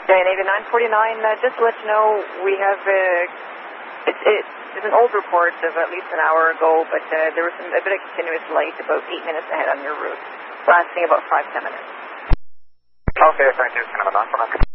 Okay, Navy 949, just to let you know, we have, it's an old report of at least an hour ago, but there was a bit of continuous light about 8 minutes ahead on your route, lasting about 5-10 minutes. Okay, thank you, Cinema 949.